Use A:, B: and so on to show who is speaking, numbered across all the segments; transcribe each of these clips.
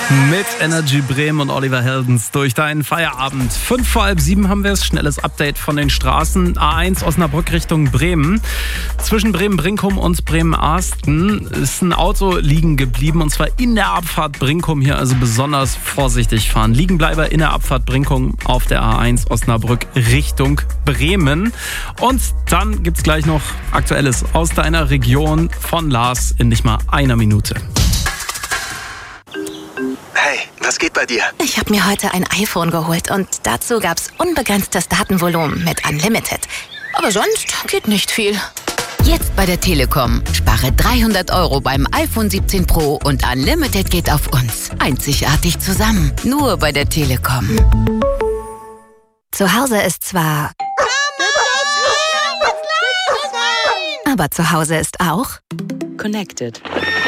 A: Mit Energy Bremen und Oliver Heldens durch deinen Feierabend. 6:05 haben wir es. Schnelles Update von den Straßen. A1 Osnabrück Richtung Bremen. Zwischen Bremen-Brinkum und Bremen-Arsten ist ein Auto liegen geblieben. Und zwar in der Abfahrt Brinkum. Hier also besonders vorsichtig fahren. Liegenbleiber in der Abfahrt Brinkum auf der A1 Osnabrück Richtung Bremen. Und dann gibt's gleich noch Aktuelles aus deiner Region von Lars in nicht mal einer Minute.
B: Hey, was geht bei dir?
C: Ich habe mir heute ein iPhone geholt und dazu gab's unbegrenztes Datenvolumen mit Unlimited. Aber sonst geht nicht viel.
D: Jetzt bei der Telekom. Spare 300 € beim iPhone 17 Pro und Unlimited geht auf uns. Einzigartig zusammen. Nur bei der Telekom.
C: Zu Hause ist zwar... Aber zu Hause ist auch...
E: Connected.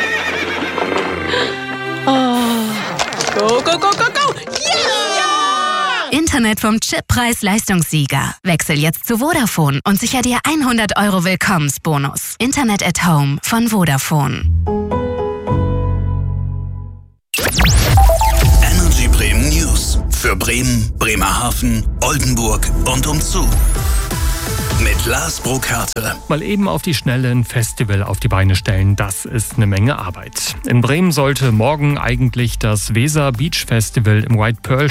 E: Oh. Go, go, go, go, go! Yeah!
C: Internet vom Chip-Preis-Leistungssieger. Wechsel jetzt zu Vodafone und sicher dir 100 € Willkommensbonus. Internet at Home von Vodafone.
B: Energy Bremen News. Für Bremen, Bremerhaven, Oldenburg und umzu. Mit Lars Burkhardt.
F: Mal eben auf die Schnelle ein Festival auf die Beine stellen, das ist eine Menge Arbeit. In Bremen sollte morgen eigentlich das Weser Beach Festival im White Pearl